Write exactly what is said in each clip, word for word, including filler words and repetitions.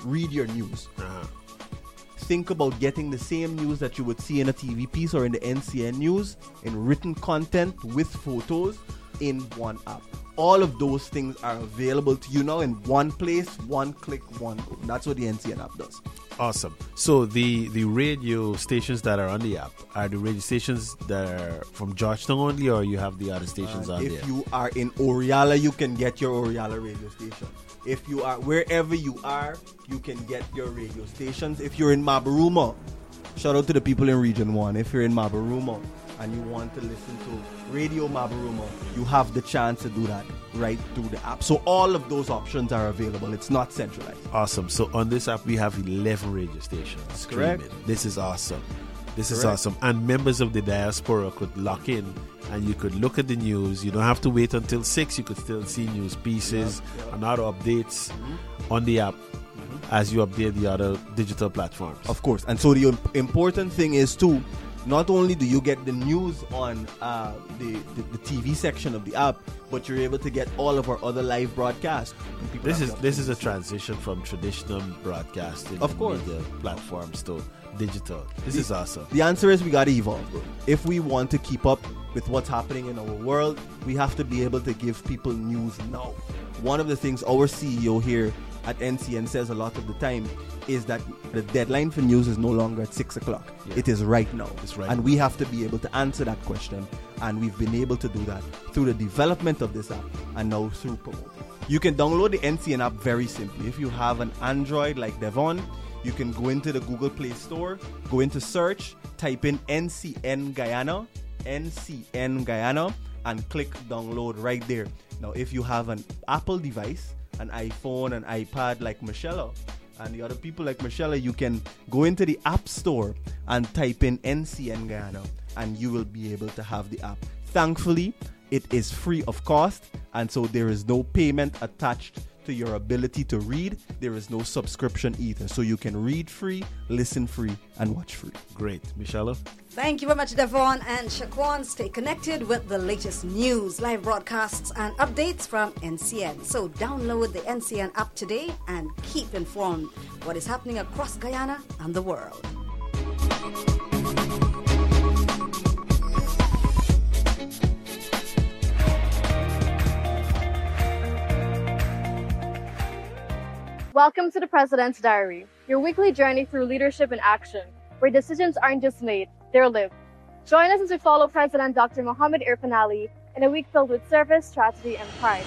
read your news. Uh-huh. Think about getting the same news that you would see in a T V piece or in the N C N news in written content with photos in one app. All of those things are available to you now in one place, one click, one go. That's what the N C N app does. Awesome. So the, the radio stations that are on the app are the radio stations that are from Georgetown only, or you have the other stations uh, on if there? If you are in Oriala, you can get your Oriala radio station. If you are wherever you are, you can get your radio stations. If you're in Mabaruma, shout out to the people in Region one. If you're in Mabaruma and you want to listen to Radio Mabaruma, you have the chance to do that right through the app. So all of those options are available. It's not centralized. Awesome. So on this app, we have eleven radio stations streaming. Correct. This is awesome. This Correct. is awesome. And members of the diaspora could lock in and you could look at the news. You don't have to wait until six. You could still see news pieces Yep, yep. and other updates Mm-hmm. on the app Mm-hmm. as you update the other digital platforms. Of course. And so the imp- important thing is too, not only do you get the news on uh, the, the the T V section of the app, but you're able to get all of our other live broadcasts. This is this is a transition from traditional broadcasting Of and course. media platforms to digital. This is awesome. The answer is we got to evolve, bro. If we want to keep up with what's happening in our world, we have to be able to give people news now. One of the things our C E O here at N C N says a lot of the time is that the deadline for news is no longer at six o'clock. Yeah. It is right now. It's right and now. we have to be able to answer that question. And we've been able to do that through the development of this app and now through promoting. You can download the N C N app very simply. If you have an Android like Devon, you can go into the Google Play Store, go into search, type in N C N Guyana, N C N Guyana, and click download right there. Now, if you have an Apple device, an iPhone, an iPad like Michelle and the other people like Michelle, you can go into the App Store and type in N C N Guyana, and you will be able to have the app. Thankfully, it is free of cost, and so there is no payment attached to your ability to read. There is no subscription either. So you can read free, listen free, and watch free. Great. Michelle? Thank you very much, Devon and Shaquan. Stay connected with the latest news, live broadcasts, and updates from N C N. So download the N C N app today and keep informed what is happening across Guyana and the world. Welcome to the President's Diary, your weekly journey through leadership in action, where decisions aren't just made, they're lived. Join us as we follow President Doctor Mohamed Irfaan Ali in a week filled with service, strategy, and pride.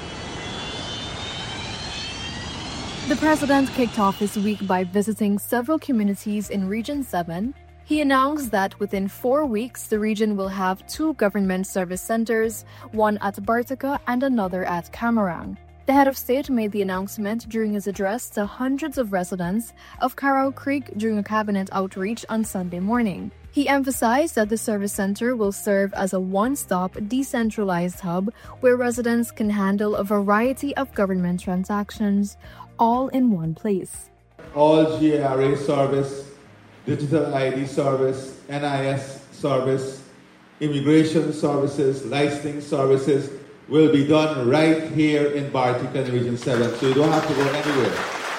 The President kicked off his week by visiting several communities in Region seven. He announced that within four weeks, the region will have two government service centers, one at Bartica and another at Camarang. The head of state made the announcement during his address to hundreds of residents of Carrow Creek during a cabinet outreach on Sunday morning. He emphasized that the service center will serve as a one-stop, decentralized hub where residents can handle a variety of government transactions, all in one place. All G A R A service, digital I D service, N I S service, immigration services, licensing services, will be done right here in Bartica in Region seven, so you don't have to go anywhere.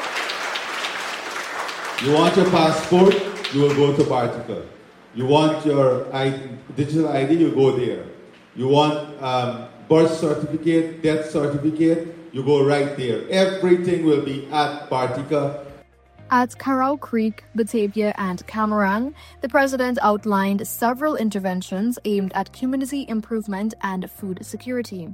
You want your passport, you will go to Bartica. You want your I D, digital I D, you go there. You want um, birth certificate, death certificate, you go right there. Everything will be at Bartica. At Carrow Creek, Batavia, and Camarang, the president outlined several interventions aimed at community improvement and food security.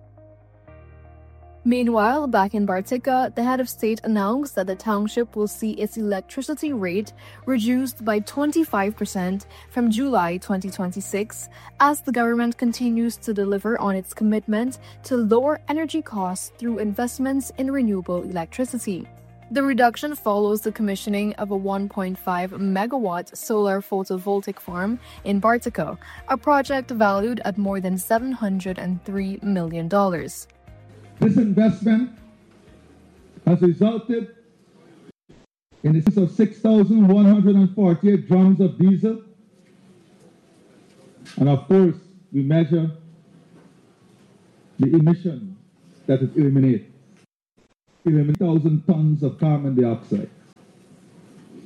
Meanwhile, back in Bartica, the head of state announced that the township will see its electricity rate reduced by twenty-five percent from July twenty twenty-six as the government continues to deliver on its commitment to lower energy costs through investments in renewable electricity. The reduction follows the commissioning of a one point five megawatt solar photovoltaic farm in Bartica, a project valued at more than seven hundred three million dollars. This investment has resulted in the use of six thousand one hundred forty-eight drums of diesel, and of course, we measure the emissions that it eliminates. eleven thousand tons of carbon dioxide.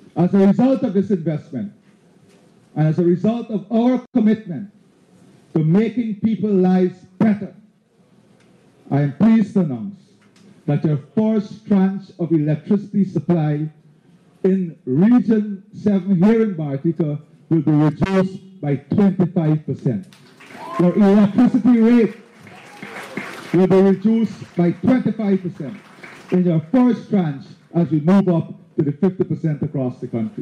As a result of this investment, and as a result of our commitment to making people's lives better, I am pleased to announce that your first tranche of electricity supply in Region seven here in Bartica will be reduced by twenty-five percent. Your electricity rate will be reduced by twenty-five percent in your first tranche as we move up to the fifty percent across the country.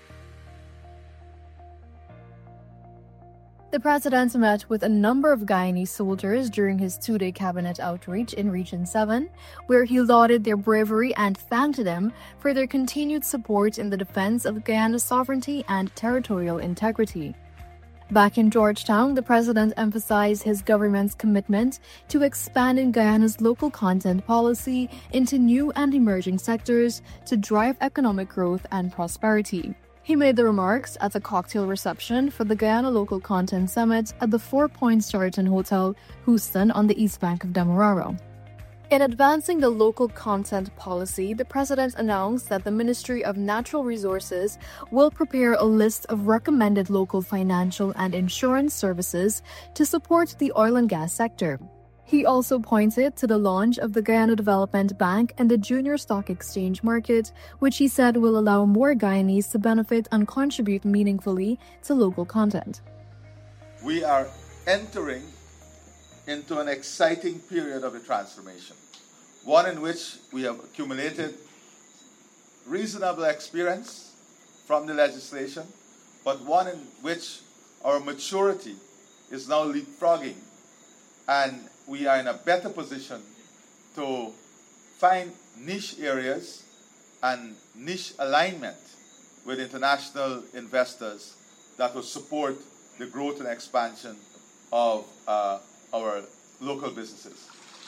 The president met with a number of Guyanese soldiers during his two-day cabinet outreach in Region seven, where he lauded their bravery and thanked them for their continued support in the defense of Guyana's sovereignty and territorial integrity. Back in Georgetown, the president emphasized his government's commitment to expanding Guyana's local content policy into new and emerging sectors to drive economic growth and prosperity. He made the remarks at the cocktail reception for the Guyana Local Content Summit at the Four Points Sheraton Hotel, Houston, on the east bank of Demerara. In advancing the local content policy, the president announced that the Ministry of Natural Resources will prepare a list of recommended local financial and insurance services to support the oil and gas sector. He also pointed to the launch of the Guyana Development Bank and the Junior Stock Exchange market, which he said will allow more Guyanese to benefit and contribute meaningfully to local content. We are entering into an exciting period of the transformation, one in which we have accumulated reasonable experience from the legislation, but one in which our maturity is now leapfrogging, and we are in a better position to find niche areas and niche alignment with international investors that will support the growth and expansion of uh, our local businesses.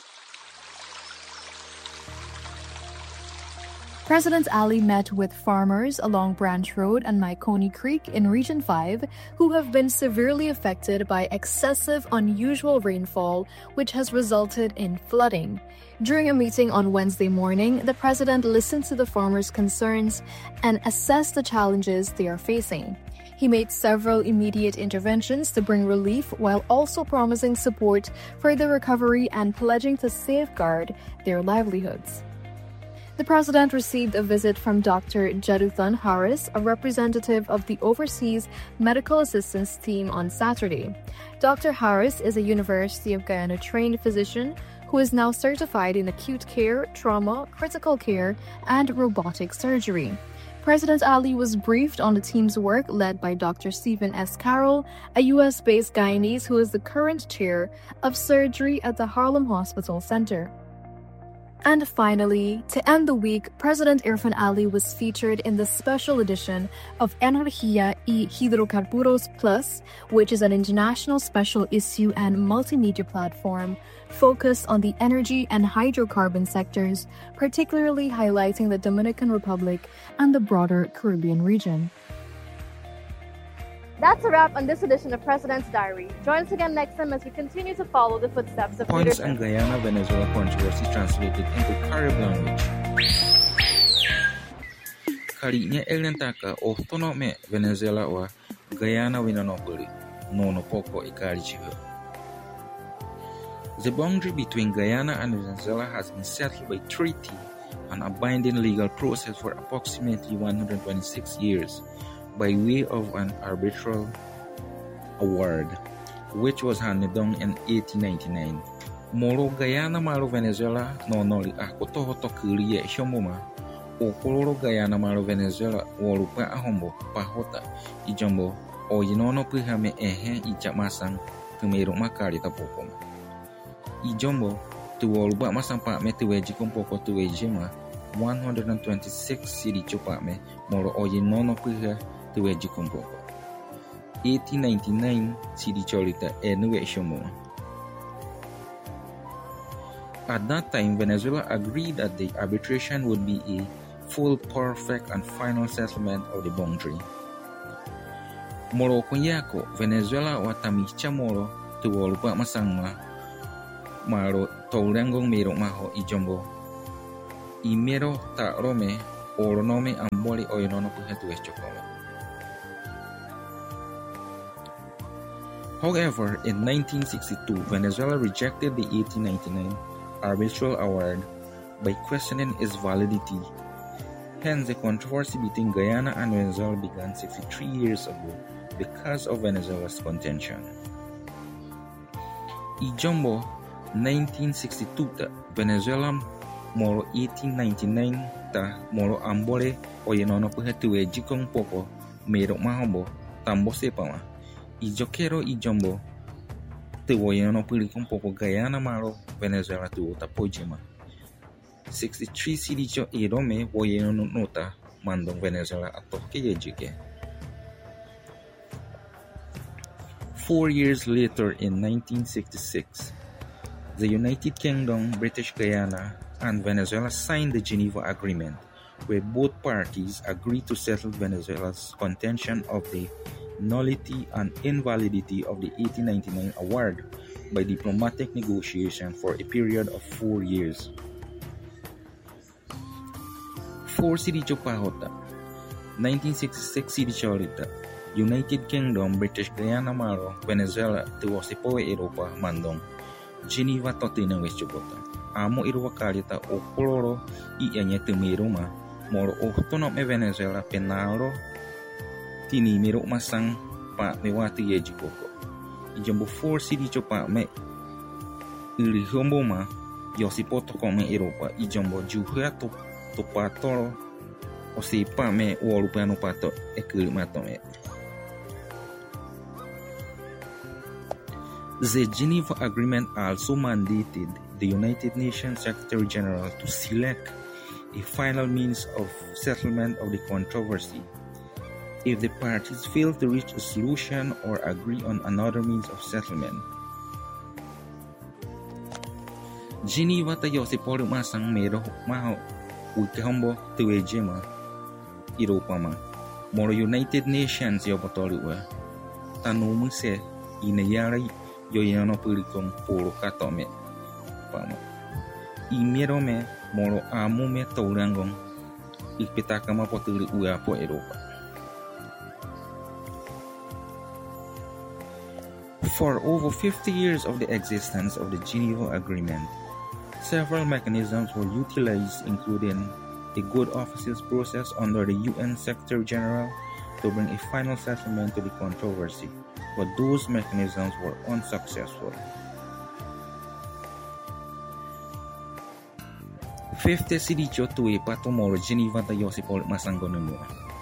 President Ali met with farmers along Branch Road and Maikoni Creek in Region five who have been severely affected by excessive, unusual rainfall, which has resulted in flooding. During a meeting on Wednesday morning, the president listened to the farmers' concerns and assessed the challenges they are facing. He made several immediate interventions to bring relief while also promising support for the recovery and pledging to safeguard their livelihoods. The president received a visit from Doctor Jeduthan Harris, a representative of the Overseas Medical Assistance Team, on Saturday. Doctor Harris is a University of Guyana trained physician who is now certified in acute care, trauma, critical care, and robotic surgery. President Ali was briefed on the team's work led by Doctor Stephen S. Carroll, a U S-based Guyanese who is the current chair of surgery at the Harlem Hospital Center. And finally, to end the week, President Irfan Ali was featured in the special edition of Energia y Hidrocarburos Plus, which is an international special issue and multimedia platform focused on the energy and hydrocarbon sectors, particularly highlighting the Dominican Republic and the broader Caribbean region. That's a wrap on this edition of President's Diary. Join us again next time as we continue to follow the footsteps of Points leadership. and Guyana-Venezuela controversy translated into Carib language. Karinya elentaka ohtono me Venezuela wa Guyana winanopoli nono poco ikarichiho. The boundary between Guyana and Venezuela has been settled by treaty and a binding legal process for approximately one hundred twenty-six years. By way of an arbitral award, which was handed down in eighteen ninety-nine. Moro Guyana malo Venezuela no noli akoto hoto kuri e shomoma. O koloro Guyana malo Venezuela walupa ahombo pahota ijombo o yinono pihame ehe ijak masang tumeruk makari tapopom. Ijombo tu walupa masang pa me tuweji kumpoko tuweji ma one hundred twenty-six siri copa me moro o yinono piha tuweji kumpoko. eighteen ninety-nine siri cholita enuwe shomo. At that time, Venezuela agreed that the arbitration would be a full, perfect, and final settlement of the boundary. Moro kunyako Venezuela watamicha moro tuwolupa masangma maro toulangong mero maho ijombo imero ta rome Oronome ambole oyonono puhetu chokome. However, in nineteen sixty-two, Venezuela rejected the eighteen ninety-nine arbitral award by questioning its validity. Hence, the controversy between Guyana and Venezuela began sixty-three years ago because of Venezuela's contention. Ijombo nineteen sixty-two ta Venezuela moro eighteen ninety-nine ta moro ambole oyenono puhetue jikong poko mero mahombo tambo sepama. Ijokero ijombo te oyenono pulikong poko Guyana maro Venezuela tu tapojima. sixty-three sidicho erome oyenono nota mandong Venezuela atoke yejike. Four years later, in nineteen sixty-six, the United Kingdom, British Guyana, and Venezuela signed the Geneva Agreement, where both parties agreed to settle Venezuela's contention of the nullity and invalidity of the eighteen ninety-nine award by diplomatic negotiation for a period of four years. Four Sidicho Pahota, nineteen sixty-six Sidicho Lita, United Kingdom, British Guyana Maro, Venezuela, Tuwasipoe Europa, Mandong, Geneva Totina Westchobota, Amo Irwakalita, O Coloro, I Enya Tumiruma, Moro Autonome Venezuela, Penaro, Tini Miro Masang, Pa Mewati Yejikoko. Ijambo four Sidicho Pa Me Ilihomboma, Yosipoto Come Europa, Ijambo Juhato, Topatoro, Osipa Me, Walupano Pato, Ekilimatome. The Geneva Agreement also mandated the United Nations Secretary General to select a final means of settlement of the controversy. If the parties fail to reach a solution or agree on another means of settlement, Geneva tayo si Polo Masang Mero Maho Wikahombo Tuejema Iropama Moro United Nations Yopotolua Tanumuse Inayari Yoyano Pulikong Polo Katome Pama Imerome Moro Amume Taurangong Ipitakama Potuli Uapo Europa. For over fifty years of the existence of the Geneva Agreement, several mechanisms were utilized, including a good offices process under the U N Secretary General to bring a final settlement to the controversy, but those mechanisms were unsuccessful. fifty Sidicho tuwe patomoro Geneva ta Yosipol Masangonemo.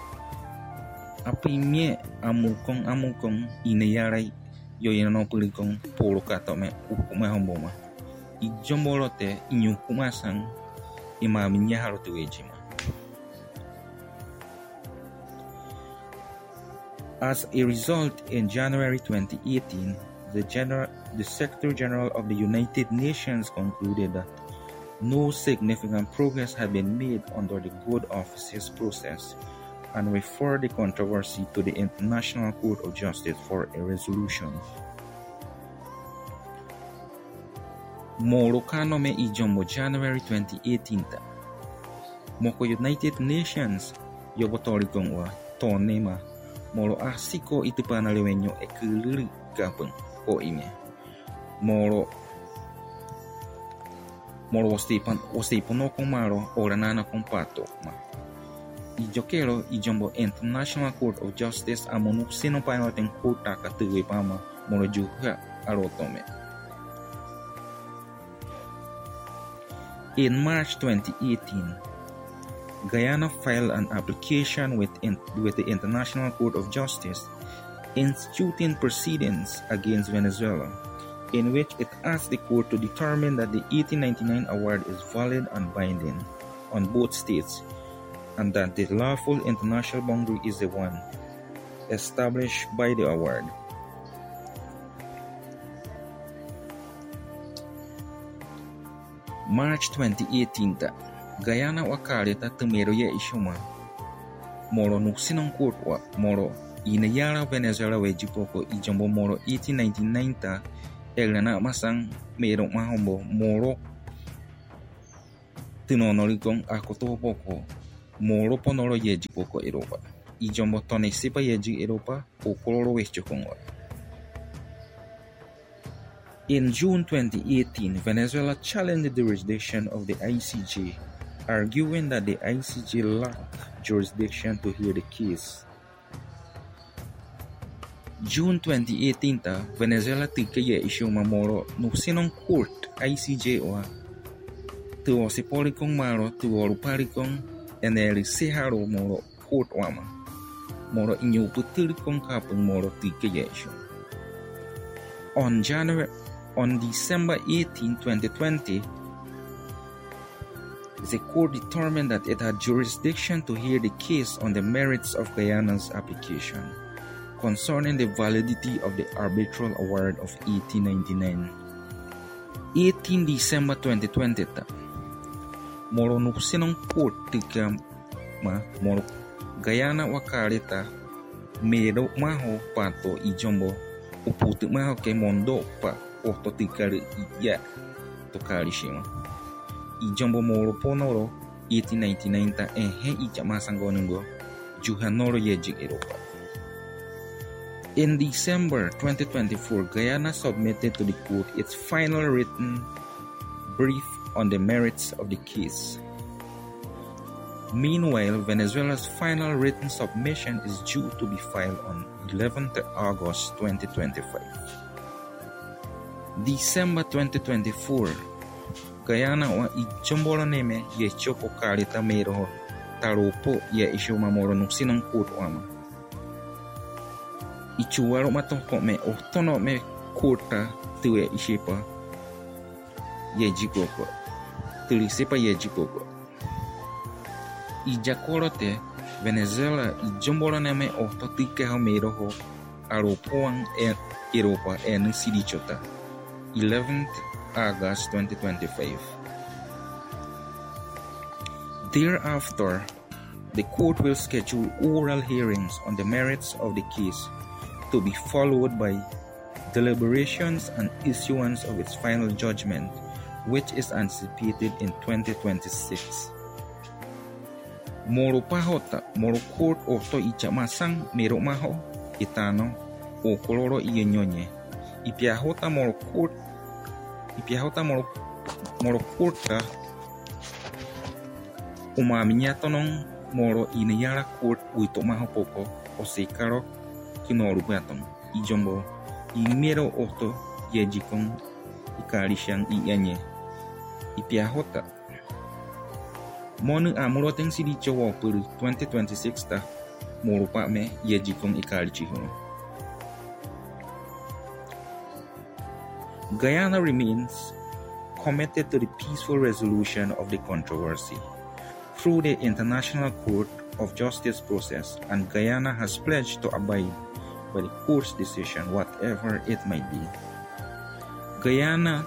Apimye amukong amukong inayaray yoyano pulikong polo katome ukume homboma. Ijombolote inyukumasang imaminya harotuejima. As a result, in January twenty eighteen, the, General, the Secretary General of the United Nations concluded that no significant progress had been made under the good offices process and referred the controversy to the International Court of Justice for a resolution. Morokano me ijombo January twenty eighteen ta. Moko United Nations yobotorikong wa tonema moro asiko itupanalewenyo ekuliri kapeng ko ime. Moro Moro wastipan wastipono kong maro oranana kong pato ma. Ijokero ijombo International Court of Justice amonuk sino painoten kota katuwe pama moro juga arotome. In March twenty eighteen, Guyana filed an application with, in, with the International Court of Justice instituting proceedings against Venezuela, in which it asked the court to determine that the eighteen ninety-nine award is valid and binding on both states, and that the lawful international boundary is the one established by the award. March twenty eighteen ta Guyana wakali ta tumero ye ishuma moro nuksinong court wa moro inayara Venezuela wejipoko ijombo moro eighteen ninety-nine ta elana masang mero mahombo moro tinonorikong akotopoko moro ponoro yeji poko Europa. Ijombo tone sipa yeji Europa o koloro westjo kongor. In June twenty eighteen, Venezuela challenged the jurisdiction of the I C J, arguing that the I C J lacked jurisdiction to hear the case. June twenty eighteen ta Venezuela tika ye issue mamoro no sinong court I C J wa tu si polikong maro tu oru parikong eneli seharo moro court wama moro inyo putirikong kapeng moro tika ye issue. On January on December eighteenth, twenty twenty, the court determined that it had jurisdiction to hear the case on the merits of Guyana's application concerning the validity of the arbitral award of eighteen ninety-nine. eighteenth December twenty twenty ta moro nuksinong court tika ma moro Guyana wakarita mero maho pato ijombo uputu maho ke mondo pa oto tikari ya tokari shima ijombo moro ponoro eighteen ninety-nine ta ehe ijama sangonungo juhanoro yejik Europa. In December twenty twenty-four, Guyana submitted to the court its final written brief on the merits of the case. Meanwhile, Venezuela's final written submission is due to be filed on eleventh August twenty twenty-five. December twenty twenty-four, Guyana wa ijombolo neme ye chopo karita mero taropo ye isyo mamoro nuksinong court wama. Ichuwaro matoko me otono me kota tuwe ishipa ye jikoko tulisipa ye jikoko ijakorote Venezuela ijombolo neme ototike hamero ho aropoang e Europa en sidichota eleventh August twenty twenty-five. Thereafter, the court will schedule oral hearings on the merits of the case to be followed by deliberations and issuance of its final judgment, which is anticipated in twenty twenty-six. Moro pahota, moro court oto ichamasang mero maho, itano, o koloro iyenyonye. Ipiahota moro court, ipiahota moro, moro courta, umamiñatonong moro iniyara court uito maho poco, o sekaro, kinoru batong ijombo imero oto yejikong ikarishan ianye ipiahota monu amuroteng sidicho wo per twenty twenty-six ta morupa me yejikong ikarichihono. Guyana remains committed to the peaceful resolution of the controversy through the International Court of Justice process, and Guyana has pledged to abide by the court's decision, whatever it might be. Guyana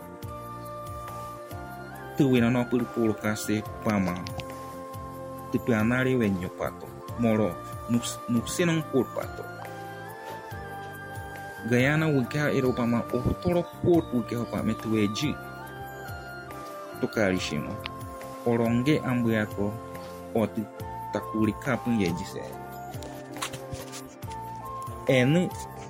tuwina no pulpulo kase pama tipianari wenyo pato moro nuksinong court pato. Guyana wika Europa ma otoro court wika pa metueji tokarishimo oronge ambuyako oti takuri kapun yejise and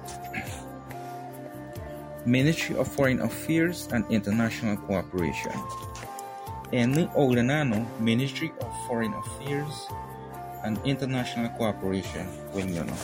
Ministry of Foreign Affairs and International Cooperation and Olenano Ministry of Foreign Affairs and International Cooperation when you know.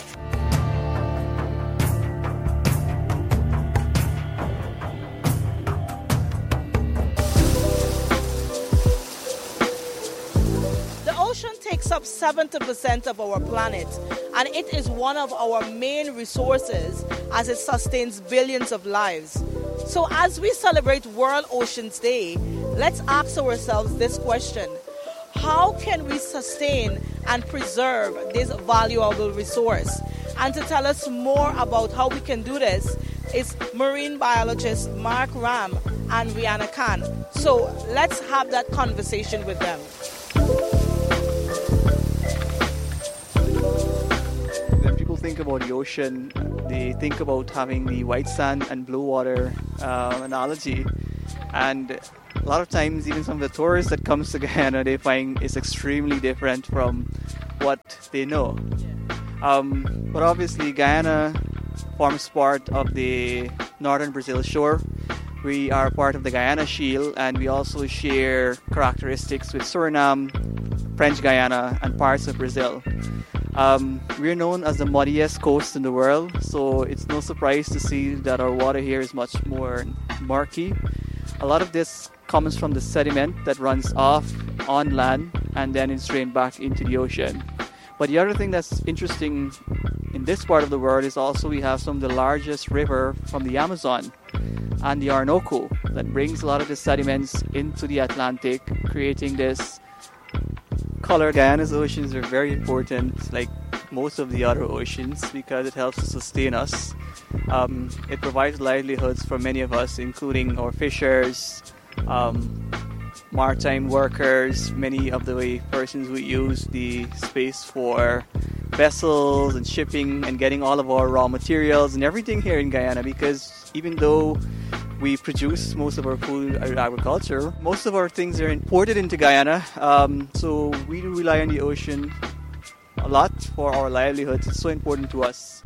Takes up seventy percent of our planet, and it is one of our main resources as it sustains billions of lives. So as we celebrate World Oceans Day, let's ask ourselves this question: how can we sustain and preserve this valuable resource? And to tell us more about how we can do this is marine biologist Mark Ram and Rihanna Khan. So let's have that conversation with them. Think about the ocean, they think about having the white sand and blue water um, analogy, and a lot of times, even some of the tourists that comes to Guyana, they find it's extremely different from what they know. Um, but obviously, Guyana forms part of the northern Brazil shore. We are part of the Guyana Shield, and we also share characteristics with Suriname, French Guyana, and parts of Brazil. Um, we're known as the muddiest coast in the world, so it's no surprise to see that our water here is much more murky. A lot of this comes from the sediment that runs off on land and then it's drained back into the ocean. But the other thing that's interesting in this part of the world is also we have some of the largest river from the Amazon and the Orinoco that brings a lot of the sediments into the Atlantic, creating this color. Guyana's oceans are very important, like most of the other oceans, because it helps to sustain us. Um, it provides livelihoods for many of us, including our fishers, um, maritime workers, many of the persons who use the space for vessels and shipping and getting all of our raw materials and everything here in Guyana, because even though we produce most of our food in agriculture, most of our things are imported into Guyana, um, so we do rely on the ocean a lot for our livelihoods. It's so important to us.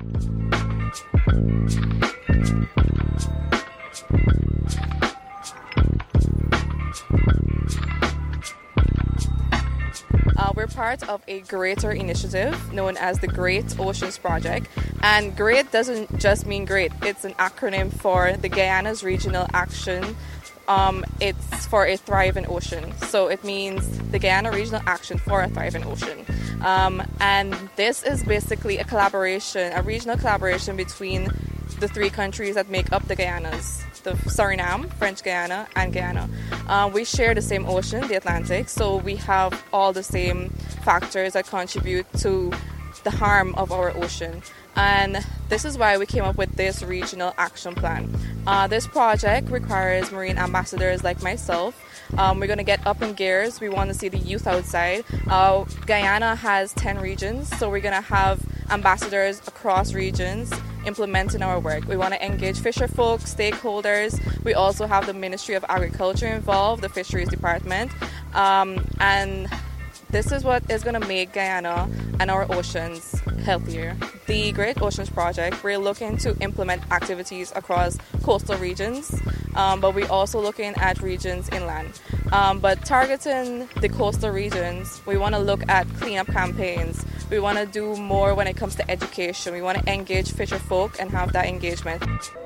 Uh, we're part of a greater initiative known as the Great Oceans Project. And GREAT doesn't just mean great, it's an acronym for the Guyana's Regional Action. Um, it's for a thriving ocean. So it means the Guyana Regional Action for a thriving ocean. Um, and this is basically a collaboration, a regional collaboration between the three countries that make up the Guyanas, the Suriname, French Guyana, and Guyana. Uh, we share the same ocean, the Atlantic, so we have all the same factors that contribute to the harm of our ocean. And this is why we came up with this regional action plan. Uh, this project requires marine ambassadors like myself. Um, we're going to get up in gears. We want to see the youth outside. Uh, Guyana has ten regions, so we're going to have ambassadors across regions implementing our work. We want to engage fisher folk, stakeholders. We also have the Ministry of Agriculture involved, the Fisheries Department. Um, and this is what is going to make Guyana and our oceans healthier. The Great Oceans Project, we're looking to implement activities across coastal regions, um, but we're also looking at regions inland. Um, but targeting the coastal regions, we want to look at cleanup campaigns. We want to do more when it comes to education. We want to engage fisher folk and have that engagement.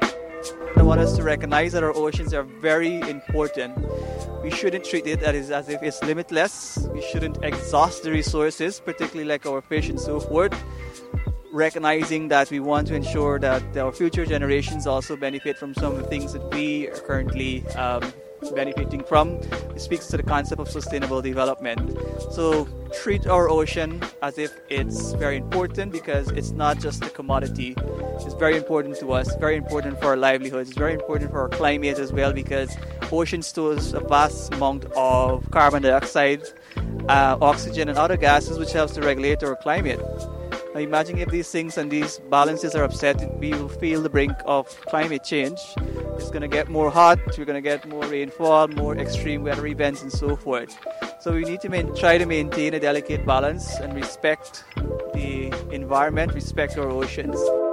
I want us to recognize that our oceans are very important. We shouldn't treat it as, as if it's limitless. We shouldn't exhaust the resources, particularly like our fish and so forth. Recognizing that we want to ensure that our future generations also benefit from some of the things that we are currently um, benefiting from. It speaks to the concept of sustainable development. So treat our ocean as if it's very important, because it's not just a commodity. It's very important to us, very important for our livelihoods, it's very important for our climate as well, because ocean stores a vast amount of carbon dioxide, uh, oxygen and other gases, which helps to regulate our climate. Now imagine if these things and these balances are upset, we will feel the brink of climate change. It's going to get more hot, we're going to get more rainfall, more extreme weather events and so forth. So we need to main, try to maintain a delicate balance and respect the environment, respect our oceans.